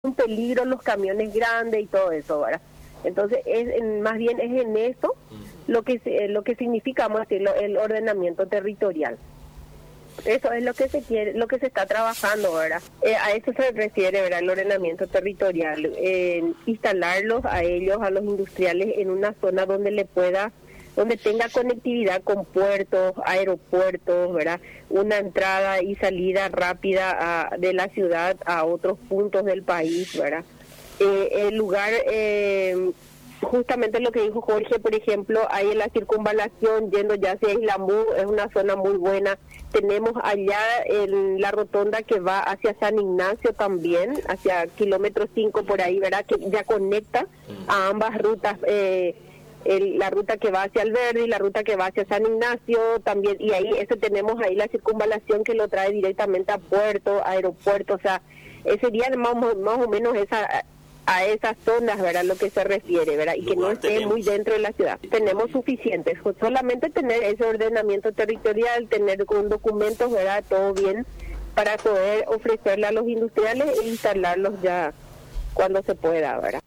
un peligro los camiones grandes y todo eso, ¿verdad? Entonces, más bien es en esto lo que significa, vamos a decirlo, el ordenamiento territorial. Eso es lo que se quiere, lo que se está trabajando, ¿verdad? A eso se refiere, ¿verdad? El ordenamiento territorial, instalarlos a ellos, a los industriales, en una zona donde tenga conectividad con puertos, aeropuertos, ¿verdad? Una entrada y salida rápida de la ciudad a otros puntos del país, ¿verdad? El lugar, justamente lo que dijo Jorge, por ejemplo, ahí en la circunvalación, yendo ya hacia Islamú, es una zona muy buena. Tenemos allá en la rotonda que va hacia San Ignacio también, hacia kilómetro 5 por ahí, ¿verdad? Que ya conecta a ambas rutas, la ruta que va hacia Alberdi y la ruta que va hacia San Ignacio también, y ahí tenemos ahí la circunvalación que lo trae directamente a puerto, aeropuerto, o sea, sería más o menos a esas zonas, ¿verdad? Lo que se refiere, ¿verdad? Y que no esté muy dentro de la ciudad. Tenemos suficientes, solamente tener ese ordenamiento territorial, tener con documentos, ¿verdad? Todo bien, para poder ofrecerle a los industriales e instalarlos ya cuando se pueda, ¿verdad?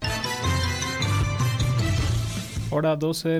Hora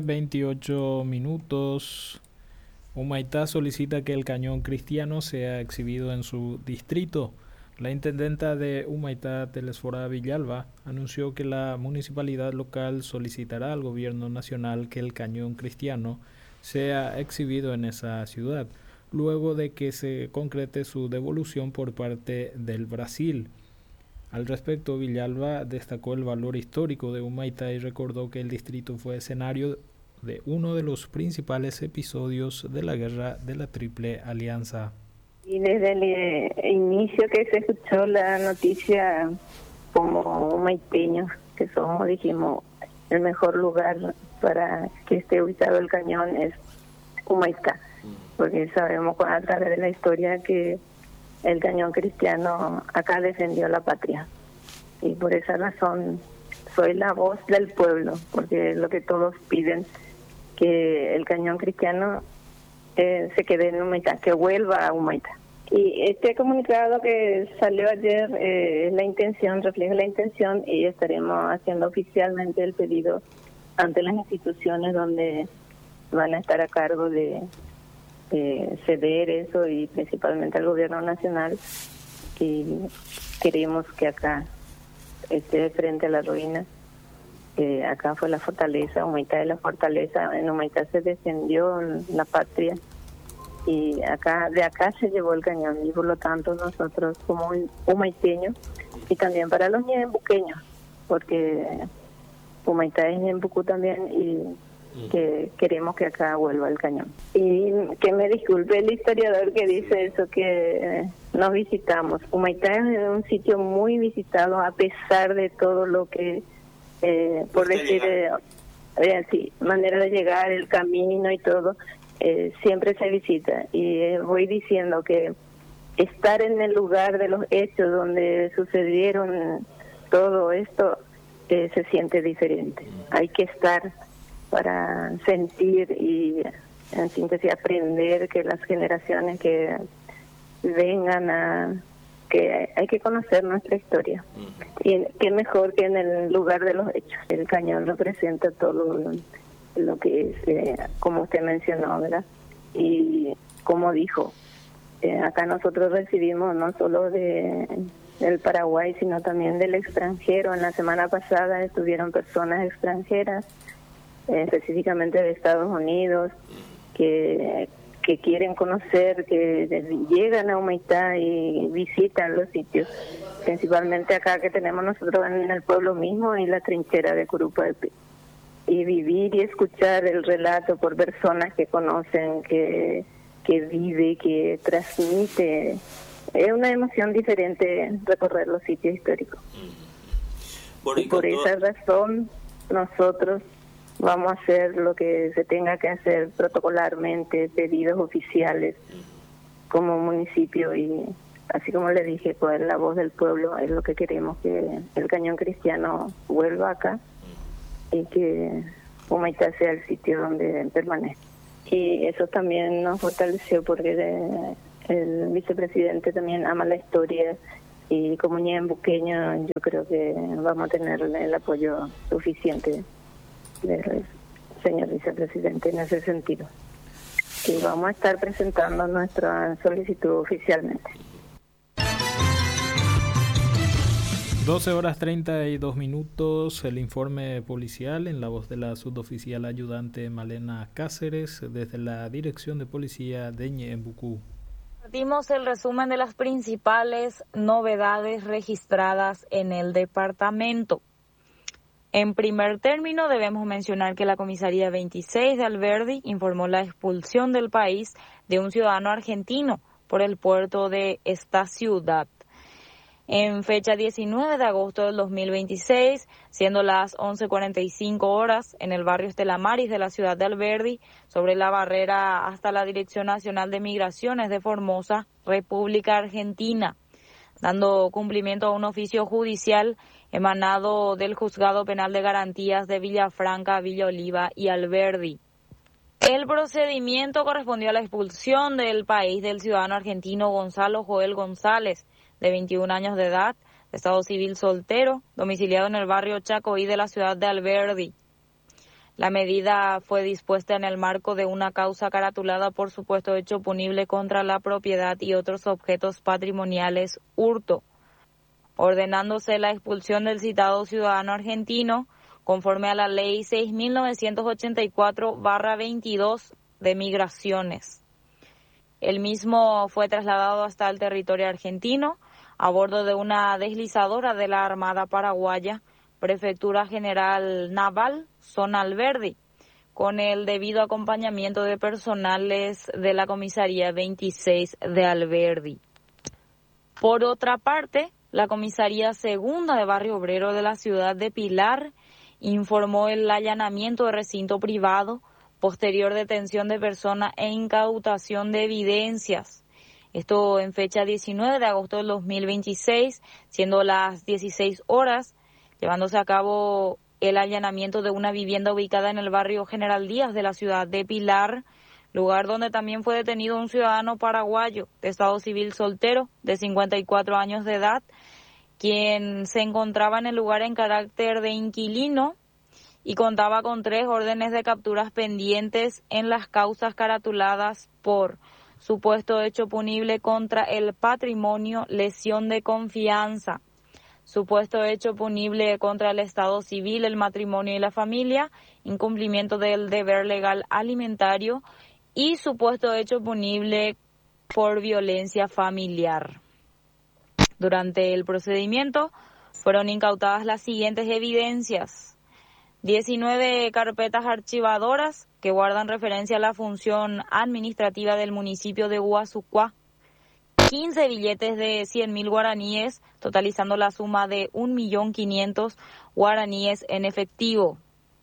12:28. Humaitá solicita que el cañón cristiano sea exhibido en su distrito. La intendenta de Humaitá, Telesfora Villalba, anunció que la municipalidad local solicitará al gobierno nacional que el cañón cristiano sea exhibido en esa ciudad, luego de que se concrete su devolución por parte del Brasil. Al respecto, Villalba destacó el valor histórico de Humaitá y recordó que el distrito fue escenario de uno de los principales episodios de la guerra de la Triple Alianza. Y desde el inicio que se escuchó la noticia, como humaiteños que somos, dijimos, el mejor lugar para que esté ubicado el cañón es Humaitá, porque sabemos a través de la historia que el cañón cristiano acá defendió la patria, y por esa razón soy la voz del pueblo, porque es lo que todos piden, que el cañón cristiano se quede en Humaitá, que vuelva a Humaitá. Y este comunicado que salió ayer es la intención, refleja la intención, y estaremos haciendo oficialmente el pedido ante las instituciones donde van a estar a cargo de ceder eso, y principalmente al gobierno nacional, y queremos que acá esté frente a la ruina. Acá fue la fortaleza, Humaitá es la fortaleza, en Humaitá se defendió la patria, y de acá se llevó el cañón, y por lo tanto nosotros como humaiteños, y también para los ñembuqueños, porque Humaitá es ñembucú también, y que queremos que acá vuelva el cañón. Y que me disculpe el historiador que dice eso, que nos visitamos. Humaitá es un sitio muy visitado, a pesar de todo lo que, por decir, sí, manera de llegar, el camino y todo, siempre se visita. Y voy diciendo que estar en el lugar de los hechos donde sucedieron todo esto, se siente diferente. Hay que estar para sentir y, en síntesis, aprender, que las generaciones que vengan que hay que conocer nuestra historia. Y qué mejor que en el lugar de los hechos. El cañón representa todo lo que es, como usted mencionó, ¿verdad? Y como dijo, acá nosotros recibimos no solo del Paraguay, sino también del extranjero. En la semana pasada estuvieron personas extranjeras, específicamente de Estados Unidos, que quieren conocer, que llegan a Humaitá y visitan los sitios, principalmente acá que tenemos nosotros en el pueblo mismo, y la trinchera de Curupaypi, y vivir y escuchar el relato por personas que conocen, que vive, que transmite. Es una emoción diferente recorrer los sitios históricos. Y por esa razón nosotros vamos a hacer lo que se tenga que hacer protocolarmente, pedidos oficiales como municipio, y así como le dije, pues la voz del pueblo es lo que queremos, que el cañón cristiano vuelva acá y que Humaitá sea el sitio donde permanece. Y eso también nos fortaleció, porque el vicepresidente también ama la historia, y como ñembuqueño yo creo que vamos a tener el apoyo suficiente del señor vicepresidente en ese sentido. Y vamos a estar presentando nuestra solicitud oficialmente. 12:32, el informe policial en la voz de la suboficial ayudante Malena Cáceres desde la Dirección de Policía de Ñembucú. Dimos el resumen de las principales novedades registradas en el departamento. En primer término, debemos mencionar que la comisaría 26 de Alberdi informó la expulsión del país de un ciudadano argentino por el puerto de esta ciudad. En fecha 19 de agosto del 2026, siendo las 11:45 horas, en el barrio Estela Maris de la ciudad de Alberdi, sobre la barrera hasta la Dirección Nacional de Migraciones de Formosa, República Argentina, dando cumplimiento a un oficio judicial emanado del Juzgado Penal de Garantías de Villafranca, Villa Oliva y Alberdi. El procedimiento correspondió a la expulsión del país del ciudadano argentino Gonzalo Joel González, de 21 años de edad, de estado civil soltero, domiciliado en el barrio Chacoí de la ciudad de Alberdi. La medida fue dispuesta en el marco de una causa caratulada por supuesto hecho punible contra la propiedad y otros objetos patrimoniales, hurto, ordenándose la expulsión del citado ciudadano argentino conforme a la ley 6.984/22 de migraciones. El mismo fue trasladado hasta el territorio argentino a bordo de una deslizadora de la Armada Paraguaya, Prefectura General Naval, Zona Alberdi, con el debido acompañamiento de personales de la Comisaría 26 de Alberdi. Por otra parte, la Comisaría Segunda de Barrio Obrero de la ciudad de Pilar informó el allanamiento de recinto privado, posterior detención de persona e incautación de evidencias. Esto en fecha 19 de agosto del 2026, siendo las 16 horas, llevándose a cabo el allanamiento de una vivienda ubicada en el barrio General Díaz de la ciudad de Pilar, lugar donde también fue detenido un ciudadano paraguayo de estado civil soltero de 54 años de edad, quien se encontraba en el lugar en carácter de inquilino y contaba con 3 órdenes de capturas pendientes en las causas caratuladas por supuesto hecho punible contra el patrimonio, lesión de confianza, supuesto hecho punible contra el estado civil, el matrimonio y la familia, incumplimiento del deber legal alimentario y supuesto hecho punible por violencia familiar. Durante el procedimiento fueron incautadas las siguientes evidencias: 19 carpetas archivadoras que guardan referencia a la función administrativa del municipio de Guazucuá, 15 billetes de 100.000 guaraníes, totalizando la suma de 1.500.000 guaraníes en efectivo.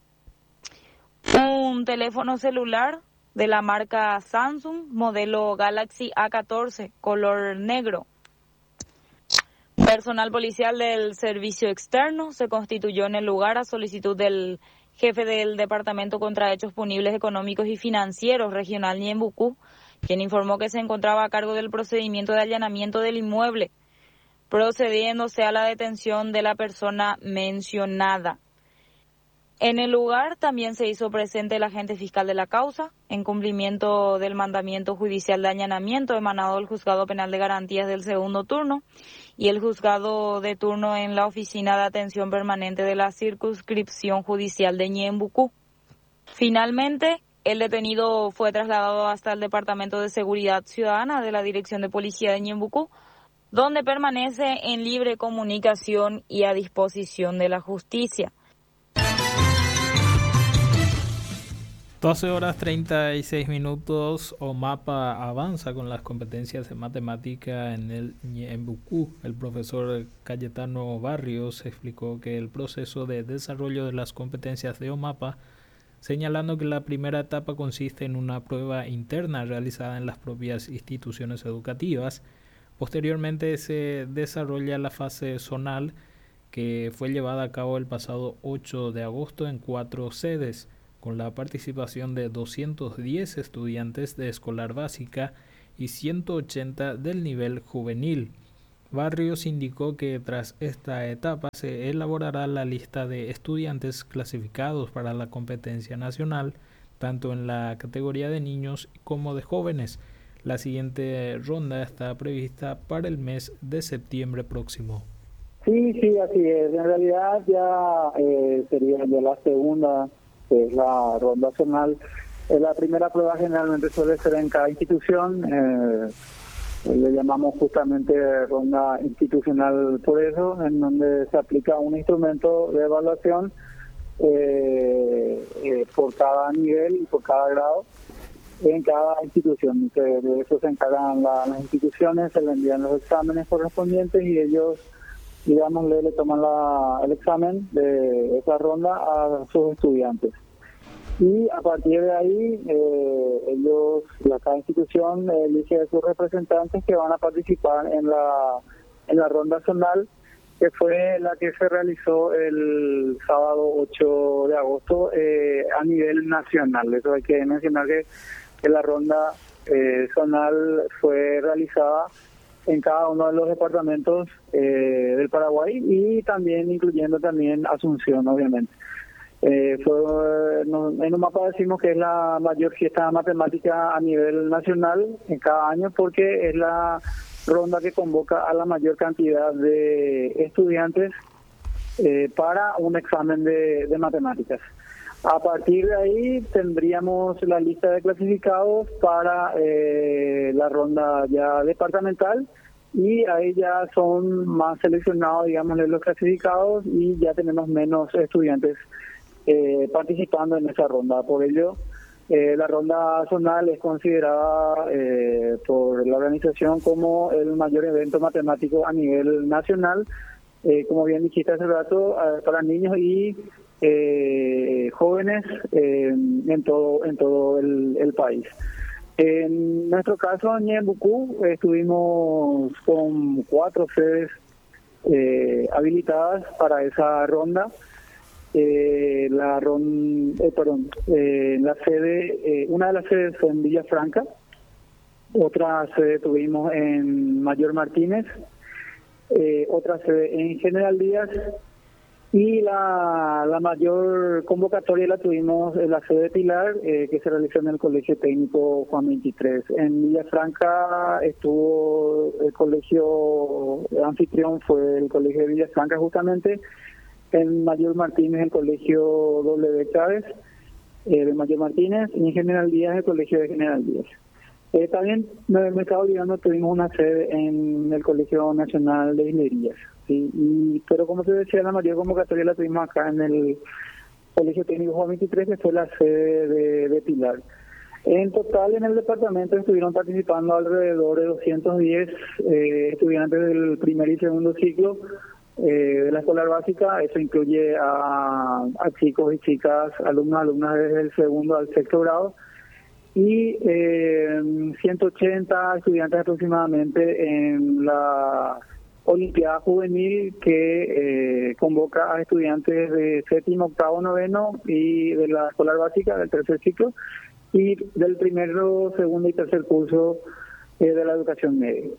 Un teléfono celular de la marca Samsung, modelo Galaxy A14, color negro. Personal policial del servicio externo se constituyó en el lugar a solicitud del jefe del Departamento contra Hechos Punibles Económicos y Financieros Regional Ñembucú, quien informó que se encontraba a cargo del procedimiento de allanamiento del inmueble, procediéndose a la detención de la persona mencionada. En el lugar también se hizo presente el agente fiscal de la causa, en cumplimiento del mandamiento judicial de allanamiento emanado del Juzgado Penal de Garantías del segundo turno y el juzgado de turno en la Oficina de Atención Permanente de la Circunscripción Judicial de Ñembucú. Finalmente, el detenido fue trasladado hasta el Departamento de Seguridad Ciudadana de la Dirección de Policía de Ñembucú, donde permanece en libre comunicación y a disposición de la justicia. 12:36, OMAPA avanza con las competencias de matemática en el Ñembucú. El profesor Cayetano Barrios explicó que el proceso de desarrollo de las competencias de OMAPA, señalando que la primera etapa consiste en una prueba interna realizada en las propias instituciones educativas. Posteriormente se desarrolla la fase zonal, que fue llevada a cabo el pasado 8 de agosto en 4 sedes, con la participación de 210 estudiantes de escolar básica y 180 del nivel juvenil. Barrios indicó que tras esta etapa se elaborará la lista de estudiantes clasificados para la competencia nacional, tanto en la categoría de niños como de jóvenes. La siguiente ronda está prevista para el mes de septiembre próximo. Sí, sí, así es. En realidad ya sería ya la segunda, que es la ronda zonal. La primera prueba generalmente suele ser en cada institución. Le llamamos justamente ronda institucional por eso, en donde se aplica un instrumento de evaluación por cada nivel y por cada grado en cada institución. De eso se encargan las instituciones, se le envían los exámenes correspondientes y ellos, digamos, le toman el examen de esa ronda a sus estudiantes. Y a partir de ahí, cada institución elige a sus representantes que van a participar en la ronda zonal, que fue la que se realizó el sábado 8 de agosto a nivel nacional. Eso hay que mencionar que la ronda zonal fue realizada en cada uno de los departamentos del Paraguay y también incluyendo también Asunción, obviamente. En un mapa decimos que es la mayor fiesta matemática a nivel nacional en cada año porque es la ronda que convoca a la mayor cantidad de estudiantes para un examen de matemáticas. A partir de ahí tendríamos la lista de clasificados para la ronda ya departamental y ahí ya son más seleccionados, digamos, los clasificados y ya tenemos menos estudiantes participando en esa ronda. Por ello, la ronda zonal es considerada por la organización como el mayor evento matemático a nivel nacional, como bien dijiste hace rato, para niños y jóvenes en todo el país. En nuestro caso, en Ñembucú, estuvimos con 4 sedes habilitadas para esa ronda. Una de las sedes fue en Villa Franca, otra sede tuvimos en Mayor Martínez, otra sede en General Díaz y la mayor convocatoria la tuvimos en la sede de Pilar, que se realizó en el Colegio Técnico Juan 23. En Villa Franca estuvo el colegio anfitrión, fue el Colegio de Villa Franca justamente. En Mayor Martínez el Colegio W. Chávez de Mayor Martínez y en General Díaz el Colegio de General Díaz. También me estaba olvidando, tuvimos una sede en el Colegio Nacional de Ingenierías, ¿sí? Pero como te decía, la mayor convocatoria la tuvimos acá en el Colegio Técnico Juan 23, que fue la sede de Pilar. En total en el departamento estuvieron participando alrededor de 210 estudiantes del primer y segundo ciclo de la escolar básica. Eso incluye a chicos y chicas, alumnas desde el segundo al sexto grado y 180 estudiantes aproximadamente en la Olimpiada Juvenil que convoca a estudiantes de séptimo, octavo, noveno y de la escolar básica del tercer ciclo y del primero, segundo y tercer curso de la educación media.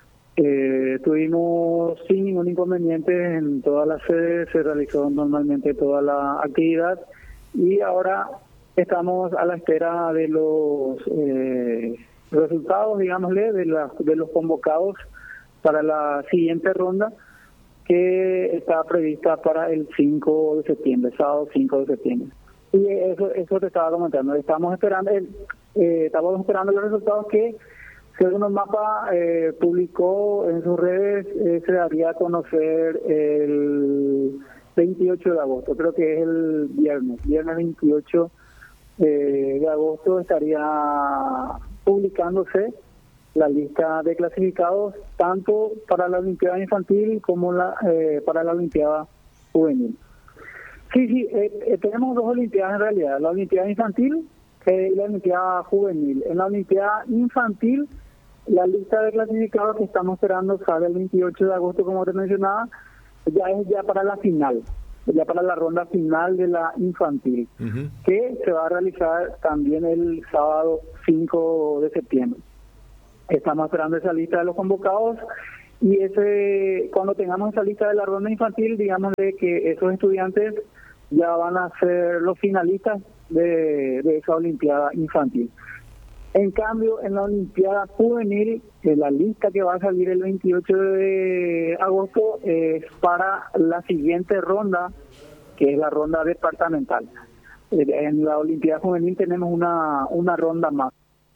Tuvimos sin ningún inconveniente en todas las sedes, se realizó normalmente toda la actividad y ahora estamos a la espera de los resultados, digámosle, de los convocados para la siguiente ronda que está prevista para el 5 de septiembre, sábado 5 de septiembre. Y eso te estaba comentando, estamos esperando los resultados que, según el mapa publicó en sus redes, se daría a conocer el 28 de agosto, creo que es el viernes 28 de agosto estaría publicándose la lista de clasificados tanto para la Olimpiada Infantil como para la Olimpiada Juvenil. Sí, tenemos 2 Olimpiadas en realidad, la Olimpiada Infantil y la Olimpiada Juvenil. En la Olimpiada Infantil, la lista de clasificados que estamos esperando sale el 28 de agosto, como te mencionaba, ya para la final, ya para la ronda final de la infantil, que se va a realizar también el sábado 5 de septiembre. Estamos esperando esa lista de los convocados Y cuando tengamos esa lista de la ronda infantil, digamos de que esos estudiantes ya van a ser los finalistas de esa Olimpiada infantil. En cambio, en la Olimpiada juvenil, la lista que va a salir el 28 de agosto es para la siguiente ronda, que es la ronda departamental. En la Olimpiada juvenil tenemos una ronda más.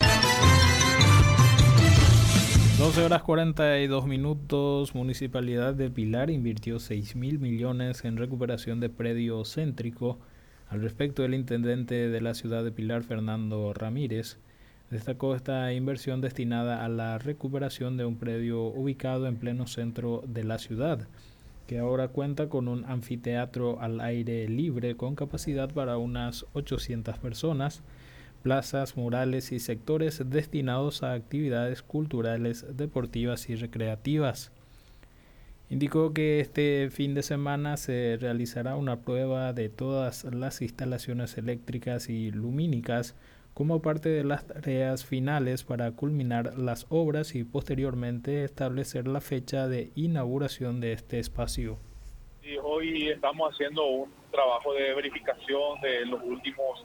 12 horas 42 minutos. Municipalidad de Pilar invirtió 6.000 millones en recuperación de predio céntrico. Al respecto, el intendente de la ciudad de Pilar, Fernando Ramírez, destacó esta inversión destinada a la recuperación de un predio ubicado en pleno centro de la ciudad, que ahora cuenta con un anfiteatro al aire libre con capacidad para unas 800 personas, plazas, murales y sectores destinados a actividades culturales, deportivas y recreativas. Indicó que este fin de semana se realizará una prueba de todas las instalaciones eléctricas y lumínicas como parte de las tareas finales para culminar las obras y posteriormente establecer la fecha de inauguración de este espacio. Y hoy estamos haciendo un trabajo de verificación de los últimos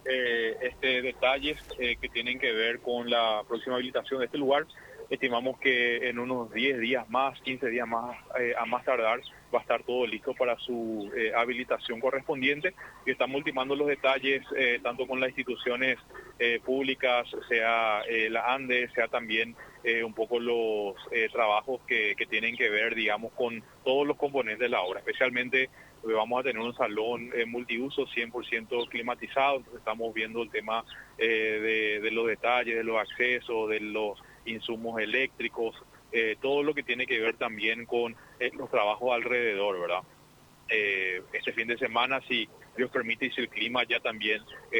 detalles que tienen que ver con la próxima habilitación de este lugar. Estimamos que en unos 10 días más, 15 días más, a más tardar, va a estar todo listo para su habilitación correspondiente, y estamos ultimando los detalles tanto con las instituciones públicas, sea la ANDE, sea también un poco los trabajos que tienen que ver, digamos, con todos los componentes de la obra. Especialmente vamos a tener un salón multiuso 100% climatizado. Estamos viendo el tema de los detalles, de los accesos, de los insumos eléctricos, todo lo que tiene que ver también con los trabajos alrededor, ¿verdad? Este fin de semana, si Dios permite y si el clima ya también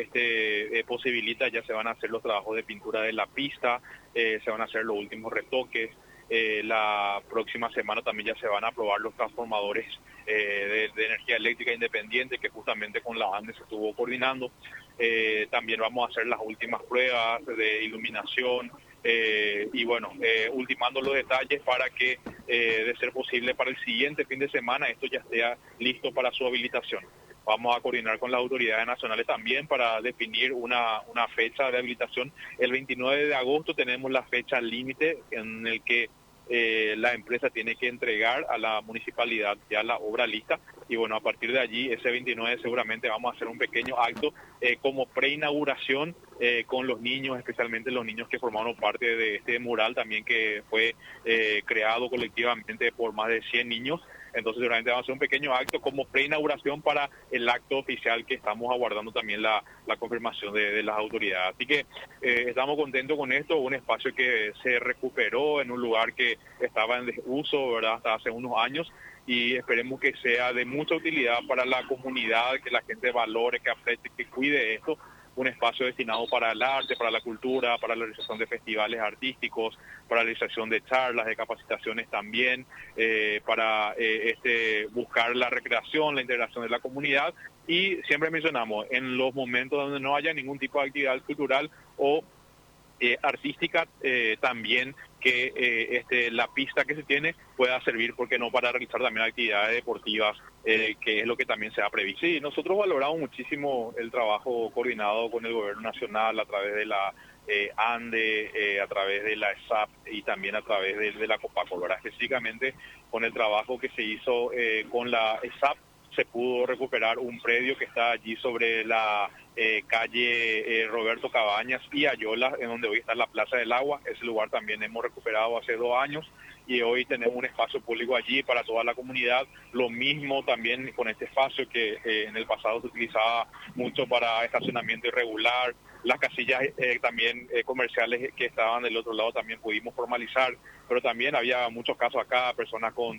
posibilita, ya se van a hacer los trabajos de pintura de la pista, se van a hacer los últimos retoques. La próxima semana también ya se van a aprobar los transformadores de energía eléctrica independiente, que justamente con la ANDE se estuvo coordinando. También vamos a hacer las últimas pruebas de iluminación, y bueno, ultimando los detalles para que, de ser posible, para el siguiente fin de semana esto ya esté listo para su habilitación. Vamos a coordinar con las autoridades nacionales también para definir una fecha de habilitación. El 29 de agosto tenemos la fecha límite en el que la empresa tiene que entregar a la municipalidad ya la obra lista, y bueno, a partir de allí, ese 29 seguramente vamos a hacer un pequeño acto como preinauguración con los niños, especialmente los niños que formaron parte de este mural también, que fue creado colectivamente por más de 100 niños. Entonces seguramente vamos a hacer un pequeño acto como preinauguración para el acto oficial, que estamos aguardando también la confirmación de las autoridades. Así que estamos contentos con esto, un espacio que se recuperó en un lugar que estaba en desuso, ¿verdad?, hasta hace unos años, y esperemos que sea de mucha utilidad para la comunidad, que la gente valore, que aprecie, que cuide esto. Un espacio destinado para el arte, para la cultura, para la realización de festivales artísticos, para la realización de charlas, de capacitaciones también, para buscar la recreación, la integración de la comunidad. Y siempre mencionamos, en los momentos donde no haya ningún tipo de actividad cultural o artística, también que la pista que se tiene pueda servir, porque no, para realizar también actividades deportivas, que es lo que también se ha previsto. Sí, nosotros valoramos muchísimo el trabajo coordinado con el gobierno nacional a través de la ANDE, a través de la ESAP y también a través de la Copaco, ¿verdad? Específicamente con el trabajo que se hizo con la ESAP, se pudo recuperar un predio que está allí sobre la calle Roberto Cabañas y Ayola, en donde hoy está la Plaza del Agua. Ese lugar también hemos recuperado hace 2 años, y hoy tenemos un espacio público allí para toda la comunidad. Lo mismo también con este espacio que en el pasado se utilizaba mucho para estacionamiento irregular. Las casillas también comerciales que estaban del otro lado también pudimos formalizar, pero también había muchos casos acá, personas con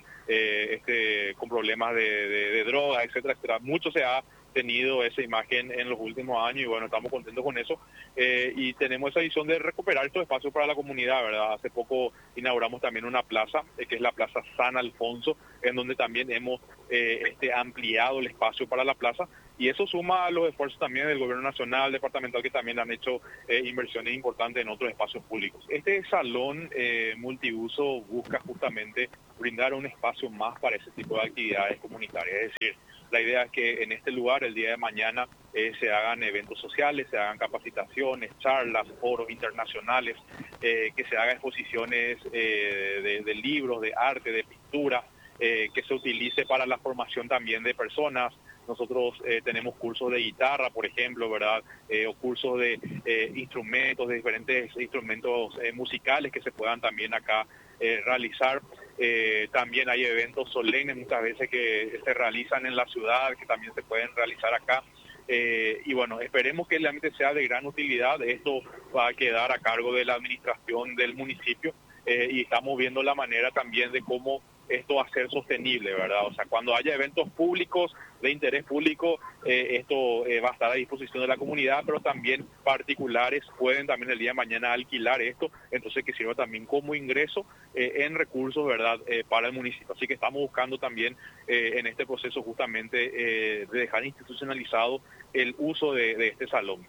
problemas de drogas, etcétera, etcétera. Mucho se ha tenido esa imagen en los últimos años, y bueno, estamos contentos con eso, y tenemos esa visión de recuperar estos espacios para la comunidad, ¿verdad? Hace poco inauguramos también una plaza, que es la Plaza San Alfonso, en donde también hemos ampliado el espacio para la plaza, y eso suma a los esfuerzos también del gobierno nacional, departamental, que también han hecho inversiones importantes en otros espacios públicos. Este salón multiuso busca justamente brindar un espacio más para ese tipo de actividades comunitarias, es decir, la idea es que en este lugar el día de mañana se hagan eventos sociales, se hagan capacitaciones, charlas, foros internacionales, que se hagan exposiciones de libros, de arte, de pintura, que se utilice para la formación también de personas. Nosotros tenemos cursos de guitarra, por ejemplo, ¿verdad? O cursos de instrumentos, de diferentes instrumentos musicales que se puedan también acá realizar. También hay eventos solemnes muchas veces que se realizan en la ciudad, que también se pueden realizar acá. Y bueno, esperemos que el ambiente sea de gran utilidad. Esto va a quedar a cargo de la administración del municipio, y estamos viendo la manera también de cómo esto va a ser sostenible, ¿verdad? O sea, cuando haya eventos públicos de interés público, esto va a estar a disposición de la comunidad, pero también particulares pueden también el día de mañana alquilar esto, entonces que sirva también como ingreso en recursos, ¿verdad?, para el municipio. Así que estamos buscando también en este proceso justamente de dejar institucionalizado el uso de este salón.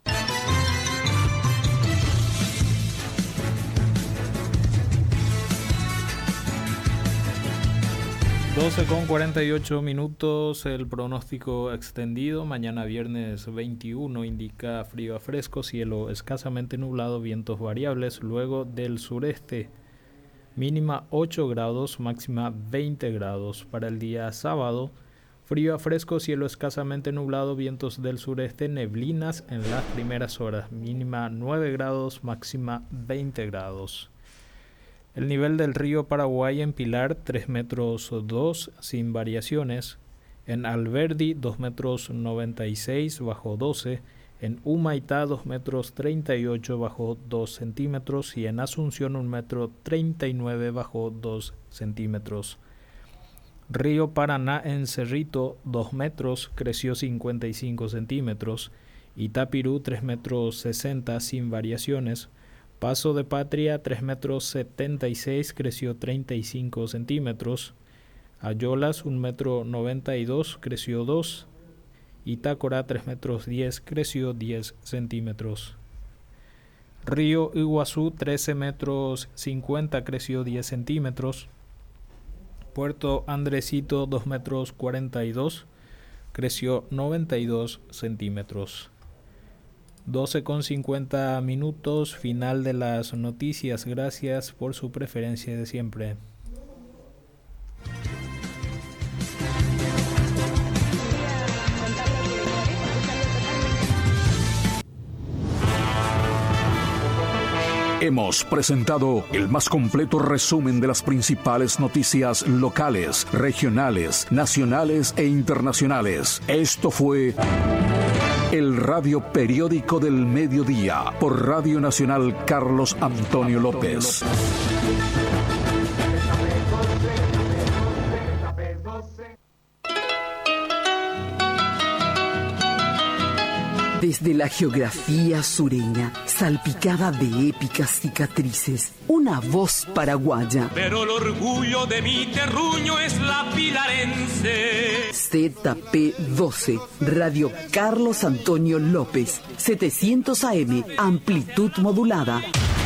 Con 48 minutos, el pronóstico extendido. Mañana viernes 21 indica frío a fresco, cielo escasamente nublado, vientos variables, luego del sureste. Mínima 8 grados, máxima 20 grados. Para el día sábado, frío a fresco, cielo escasamente nublado, vientos del sureste, neblinas en las primeras horas. Mínima 9 grados, máxima 20 grados. El nivel del río Paraguay en Pilar 3 metros 2 sin variaciones, en Alberdi 2 metros 96 bajo 12, en Humaitá 2 metros 38 bajo 2 centímetros y en Asunción 1 metro 39 bajo 2 centímetros. Río Paraná en Cerrito 2 metros, creció 55 centímetros, Itapirú 3 metros 60 sin variaciones, Paso de Patria 3 metros 76, creció 35 centímetros. Ayolas 1 metro 92, creció 2. Itácora 3 metros 10, creció 10 centímetros. Río Iguazú 13 metros 50, creció 10 centímetros. Puerto Andresito 2 metros 42, creció 92 centímetros. 12:50 minutos, final de las noticias. Gracias por su preferencia de siempre. Hemos presentado el más completo resumen de las principales noticias locales, regionales, nacionales e internacionales. Esto fue el Radio Periódico del Mediodía por Radio Nacional Carlos Antonio López. Desde la geografía sureña, salpicada de épicas cicatrices, una voz paraguaya. Pero el orgullo de mi terruño es la pilarense. ZP12, Radio Carlos Antonio López, 700 AM, amplitud modulada.